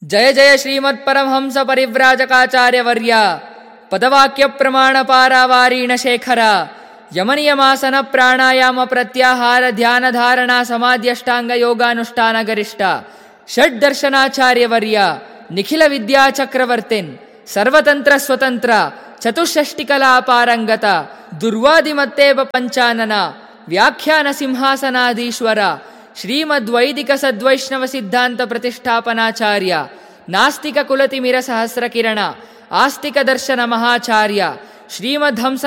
ಜಯ ಜಯ ಶ್ರೀಮತ್ ಪರಮಹಂಸ ಪರಿವ್ರಾಜಕಾಚಾರ್ಯವರ್ಯ ಪದವಾಕ್ಯ ಪ್ರಮಾಣ ಪಾರಾವಾರೀಣ ಶೇಖರ ಯಮನಿಯಮಾಸನ ಪ್ರಾಣಾಯಾಮ ಪ್ರತ್ಯಾಹಾರ ಧ್ಯಾನ ಧಾರಣಾ ಸಮಾಧ್ಯಷ್ಟಾಂಗ ಯೋಗಾನುಷ್ಠಾನ ಗರಿಷ್ಠ ಷಡ್ ದರ್ಶನಾಚಾರ್ಯವರ್ಯ ನಿಖಿಲ ವಿದ್ಯಾ ಚಕ್ರವರ್ತಿನ್ ಸರ್ವತಂತ್ರ ಸ್ವತಂತ್ರ ಚತುಷ್ಷಷ್ಟಿಕಲಾ ಪಾರಂಗತ ದುರ್ವಾದಿಮತ್ತೇವ ಪಂಚಾನನ ವ್ಯಾಖ್ಯಾನ ಸಿಂಹಾಸನಾಧೀಶ್ವರ ಶ್ರೀಮದ್ವೈದಿಕ ಸದ್ವೈಷ್ಣವ ಸಿದ್ಧಾಂತ ಪ್ರತಿಷ್ಠಾಪನಾಚಾರ್ಯ ನಾಸ್ತಿಕ ಕುಲತಿಮಿರ ಸಹಸ್ರ ಕಿರಣ ಆಸ್ತಿಕ ದರ್ಶನ ಮಹಾಚಾರ್ಯ ಶ್ರೀಮದ್ಹಂಸ